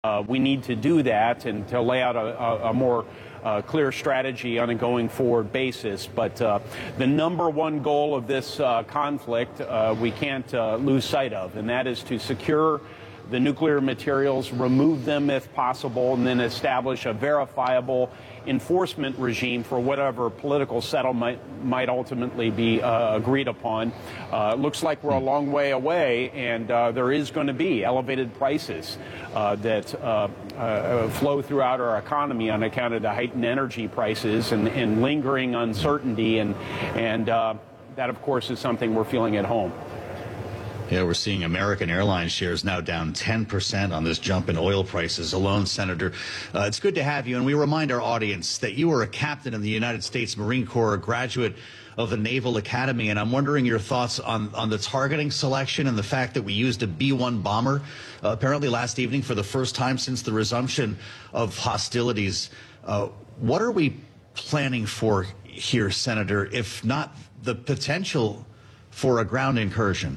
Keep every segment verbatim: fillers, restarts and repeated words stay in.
Uh, we need to do that and to lay out a, a, a more uh, clear strategy on a going forward basis. But uh, the number one goal of this uh, conflict uh, we can't uh, lose sight of, and that is to secure the nuclear materials, remove them if possible, and then establish a verifiable enforcement regime for whatever political settlement might ultimately be uh, agreed upon. Uh, looks like we're a long way away, and uh, there is going to be elevated prices uh, that uh, uh, flow throughout our economy on account of the heightened energy prices and, and lingering uncertainty, and, and uh, that, of course, is something we're feeling at home. Yeah, we're seeing American Airlines shares now down ten percent on this jump in oil prices alone, Senator. Uh, it's good to have you, and we remind our audience that you were a captain in the United States Marine Corps, a graduate of the Naval Academy, and I'm wondering your thoughts on, on the targeting selection and the fact that we used a B one bomber uh, apparently last evening for the first time since the resumption of hostilities. Uh, what are we planning for here, Senator, if not the potential for a ground incursion?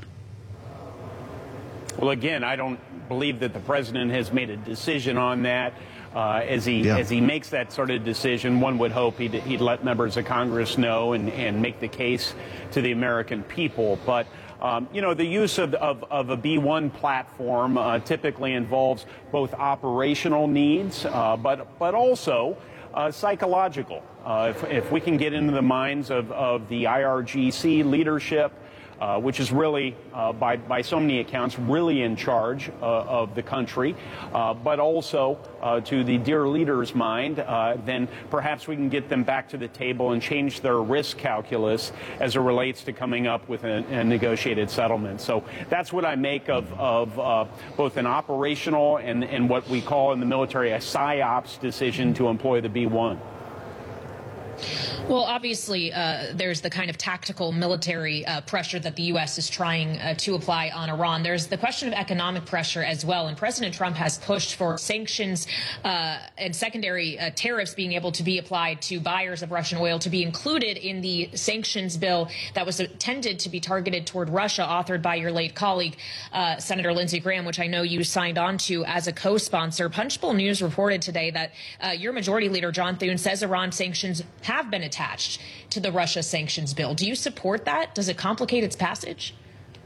Well, again, I don't believe that the president has made a decision on that. Uh, as he yeah. as he makes that sort of decision, one would hope he'd, he'd let members of Congress know and, and make the case to the American people. But, um, you know, the use of, of, of a B one platform uh, typically involves both operational needs, uh, but, but also uh, psychological. Uh, if, if we can get into the minds of, of the I R G C leadership, Uh, which is really, uh, by, by so many accounts, really in charge uh, of the country, uh, but also uh, to the dear leader's mind, uh, then perhaps we can get them back to the table and change their risk calculus as it relates to coming up with a, a negotiated settlement. So that's what I make of, of uh, both an operational and, and what we call in the military a PSYOPs decision to employ the B one. Well, obviously, uh, there's the kind of tactical military uh, pressure that the U S is trying uh, to apply on Iran. There's the question of economic pressure as well. And President Trump has pushed for sanctions uh, and secondary uh, tariffs being able to be applied to buyers of Russian oil to be included in the sanctions bill that was intended to be targeted toward Russia, authored by your late colleague, uh, Senator Lindsey Graham, which I know you signed on to as a co-sponsor. Punchbowl News reported today that uh, your majority leader, John Thune, says Iran sanctions have been attached to the Russia sanctions bill. Do you support that? Does it complicate its passage?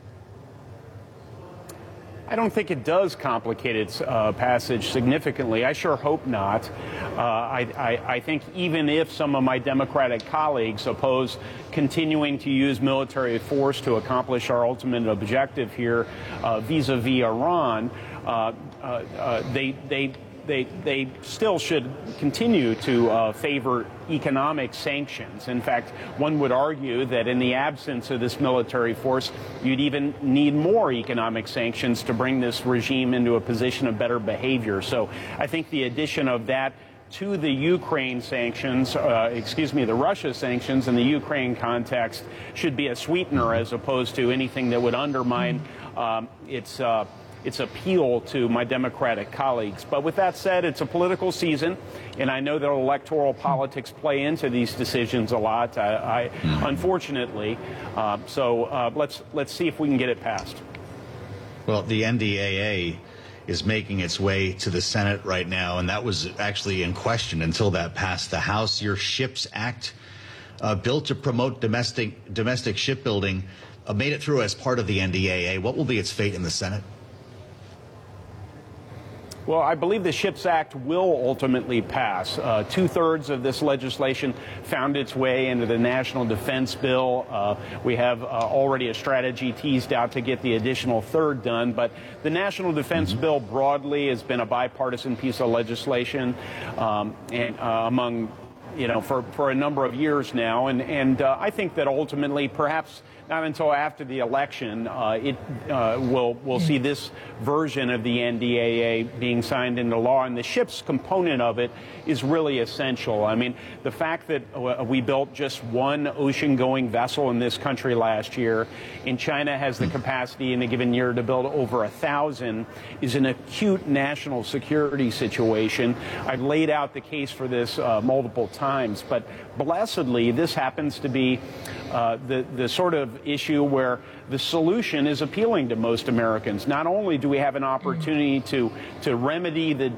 I don't think it does complicate its uh, passage significantly. I sure hope not. Uh, I, I, I think even if some of my Democratic colleagues oppose continuing to use military force to accomplish our ultimate objective here uh, vis-a-vis Iran, uh, uh, uh, they, they They, they still should continue to uh, favor economic sanctions. In fact, one would argue that in the absence of this military force, you'd even need more economic sanctions to bring this regime into a position of better behavior. So I think the addition of that to the Ukraine sanctions, uh, excuse me, the Russia sanctions in the Ukraine context should be a sweetener as opposed to anything that would undermine um, its uh, its appeal to my Democratic colleagues. But with that said, it's a political season, and I know that electoral politics play into these decisions a lot, I, I, unfortunately. Uh, so uh, let's, let's see if we can get it passed. Well, the N D A A is making its way to the Senate right now, and that was actually in question until that passed the House. Your SHIPS Act, uh, built to promote domestic, domestic shipbuilding, uh, made it through as part of the N D A A. What will be its fate in the Senate? Well, I believe the SHIPS Act will ultimately pass. Uh, two-thirds of this legislation found its way into the National Defense Bill. Uh, we have uh, already a strategy teased out to get the additional third done. But the National Defense mm-hmm. Bill broadly has been a bipartisan piece of legislation um, and, uh, among, you know, for, for a number of years now. And, and uh, I think that ultimately, perhaps not until after the election, uh, it uh, will will see this version of the N D A A being signed into law. And the ships component of it is really essential. I mean, the fact that uh, we built just one ocean-going vessel in this country last year, and China has the capacity in a given year to build over a thousand, is an acute national security situation. I've laid out the case for this uh, multiple times. times. But blessedly, this happens to be uh, the, the sort of issue where the solution is appealing to most Americans. Not only do we have an opportunity to, to remedy the